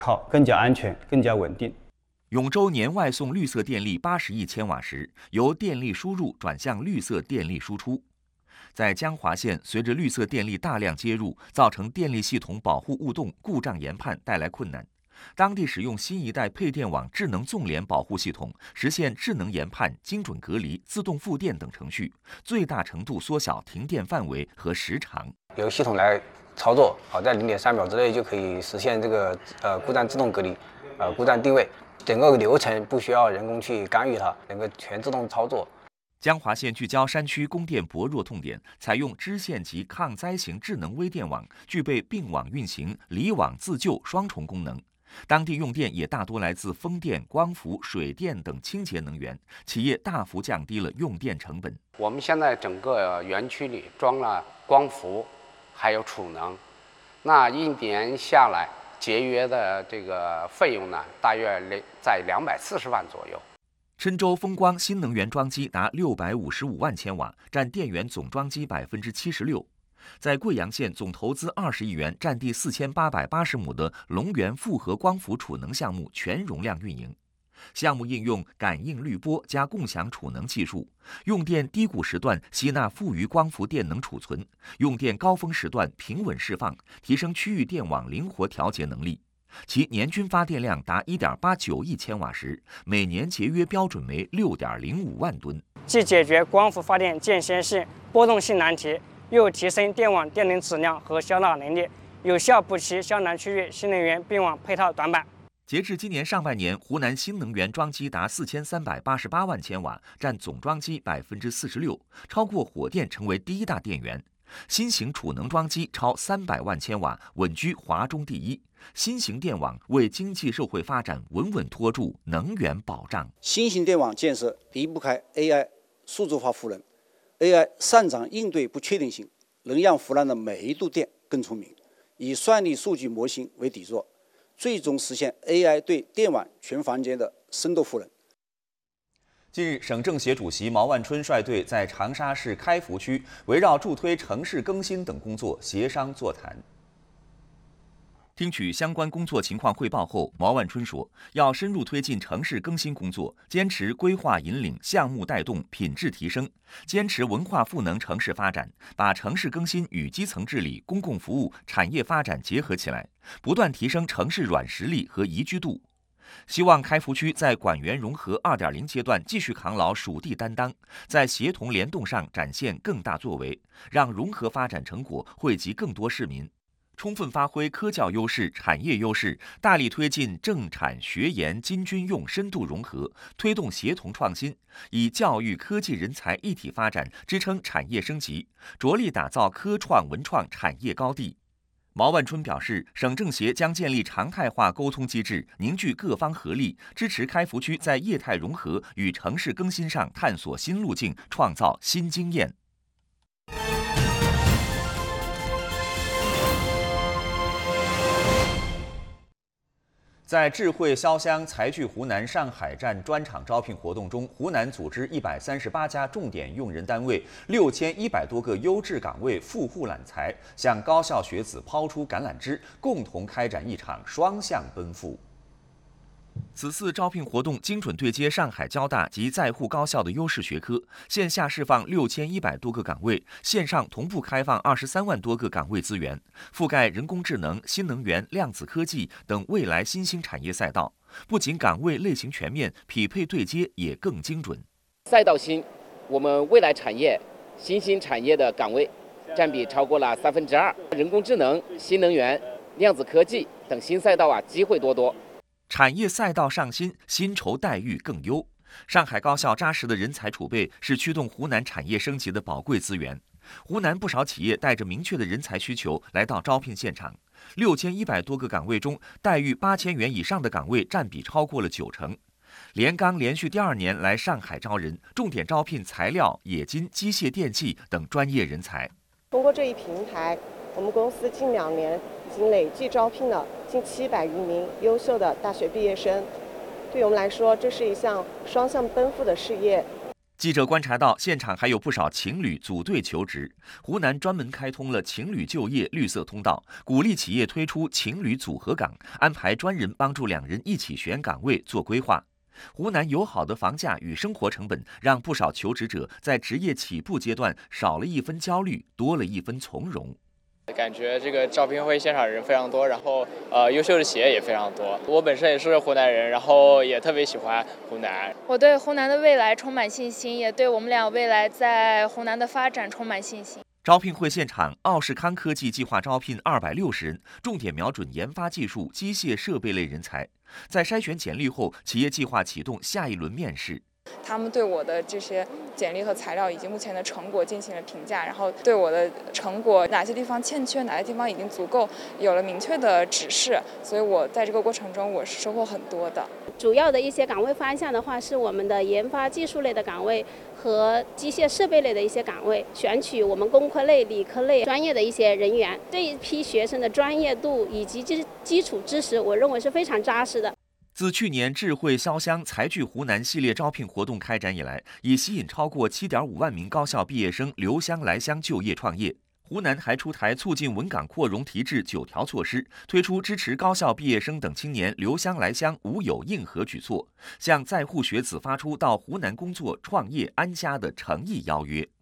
好，更加安全，更加稳定。 永州年外送绿色电力80亿千瓦时，由电力输入转向绿色电力输出。在江华县，随着绿色电力大量接入，造成电力系统保护误动、故障研判带来困难。当地使用新一代配电网智能纵联保护系统，实现智能研判、精准隔离、自动复电等程序，最大程度缩小停电范围和时长。 由系统来操作，在0.3秒之内就可以实现这个故障自动隔离、故障定位，整个流程不需要人工去干预它，整个全自动操作。 江华县聚焦山区供电薄弱痛点，采用支线级抗灾型智能微电网，具备并网运行、离网自救双重功能。当地用电也大多来自风电、光伏、水电等清洁能源，企业大幅降低了用电成本。 我们现在整个园区里装了光伏，还有储能，那一年下来节约的这个费用呢，大约在240万左右。 郴州风光新能源装机达655万千瓦，占电源总装机76%。在贵阳县，总投资20亿元、占地4880亩的龙源复合光伏储能项目全容量运营。项目应用感应滤波加共享储能技术，用电低谷时段吸纳富余光伏电能储存，用电高峰时段平稳释放，提升区域电网灵活调节能力。其年均发电量达1.89亿千瓦时，每年节约标准为6.05万吨， 既解决光伏发电间歇性波动性难题，又提升电网电能质量和消纳能力，有效补齐湘南区域新能源并网配套短板。 截至今年上半年，湖南新能源装机达4388万千瓦，占总装机46%，超过火电成为第一大电源。新型储能装机超300万千瓦，稳居华中第一。新型电网为经济社会发展稳稳托住能源保障。 新型电网建设离不开 AI 数字化赋能。AI 擅长应对不确定性，能让湖南的每一度电更聪明，以算力数据模型为底座，最终实现 AI 对电网全环节的深度赋能。 近日，省政协主席毛万春率队在长沙市开福区围绕助推城市更新等工作协商座谈。 听取相关工作情况汇报后，毛万春说，要深入推进城市更新工作，坚持规划引领、项目带动、品质提升，坚持文化赋能城市发展，把城市更新与基层治理、公共服务、产业发展结合起来，不断提升城市软实力和宜居度。希望开福区在管园融合 2.0 阶段继续扛牢属地担当，在协同联动上展现更大作为，让融合发展成果惠及更多市民。充分发挥科教优势、产业优势，大力推进政产学研京军用深度融合，推动协同创新，以教育科技人才一体发展支撑产业升级，着力打造科创文创产业高地。毛万春表示，省政协将建立常态化沟通机制，凝聚各方合力，支持开福区在业态融合与城市更新上探索新路径，创造新经验。 在智慧潇湘财聚湖南上海站专场招聘活动中，湖南组织138家重点用人单位6100多个优质岗位赴沪揽才，向高校学子抛出橄榄枝，共同开展一场双向奔赴。 此次招聘活动精准对接上海交大及在沪高校的优势学科，线下释放6100多个岗位，线上同步开放23万多个岗位资源，覆盖人工智能、新能源、量子科技等未来新兴产业赛道。不仅岗位类型全面，匹配对接也更精准。 赛道新，我们未来产业、新兴产业的岗位占比超过了2%，人工智能、新能源、量子科技等新赛道机会多多。 产业赛道上新，薪酬待遇更优。上海高校扎实的人才储备是驱动湖南产业升级的宝贵资源。湖南不少企业带着明确的人才需求来到招聘现场，6100多个岗位中，待遇8000元以上的岗位占比超过了90%。连钢连续第2年来上海招人，重点招聘材料、冶金、机械电器等专业人才。 通过这一平台，我们公司近2年已经累计招聘了近700余名优秀的大学毕业生。对我们来说，这是一项双向奔赴的事业。 记者观察到，现场还有不少情侣组队求职。湖南专门开通了情侣就业绿色通道，鼓励企业推出情侣组合岗，安排专人帮助两人一起选岗位做规划。湖南友好的房价与生活成本，让不少求职者在职业起步阶段少了一分焦虑，多了一分从容。 感觉这个招聘会现场人非常多，然后优秀的企业也非常多。我本身也是湖南人，然后也特别喜欢湖南。 我对湖南的未来充满信心，也对我们俩未来在湖南的发展充满信心。 招聘会现场，奥士康科技计划招聘260人，重点瞄准研发技术、机械设备类人才。在筛选简历后，企业计划启动下一轮面试。 他们对我的这些简历和材料以及目前的成果进行了评价，然后对我的成果哪些地方欠缺，哪些地方已经足够，有了明确的指示。所以我在这个过程中我是收获很多的。 主要的一些岗位方向的话，是我们的研发技术类的岗位和机械设备类的一些岗位，选取我们工科类、理科类专业的一些人员。这一批学生的专业度以及基础知识，我认为是非常扎实的。 自去年智慧潇湘才聚湖南系列招聘活动开展以来，已吸引超过7.5万名高校毕业生留乡来乡就业创业。湖南还出台促进稳岗扩容提质9条措施，推出支持高校毕业生等青年留乡来乡无有硬核举措，向在沪学子发出到湖南工作、创业、安家的诚意邀约。